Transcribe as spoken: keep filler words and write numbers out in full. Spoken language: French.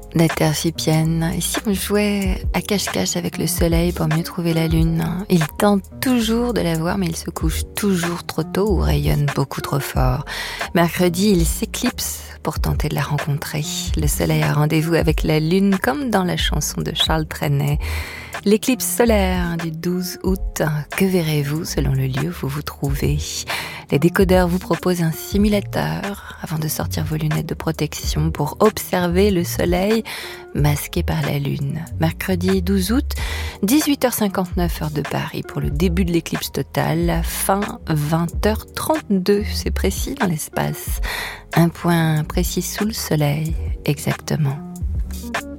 la Terre Cypienne. Et si on jouait à cache-cache avec le soleil pour mieux trouver la lune? Il tente toujours de la voir, mais il se couche toujours trop tôt ou rayonne beaucoup trop fort. Mercredi, il s'éclipse pour tenter de la rencontrer. Le soleil a rendez-vous avec la lune, comme dans la chanson de Charles Trenet. L'éclipse solaire du douze août. Que verrez-vous selon le lieu où vous vous trouvez? Les décodeurs vous proposent un simulateur avant de sortir vos lunettes de protection pour observer le soleil masqué par la lune. Mercredi douze août, dix-huit heures cinquante-neuf heure de Paris pour le début de l'éclipse totale, fin vingt heures trente-deux, c'est précis dans l'espace. Un point précis sous le soleil, exactement.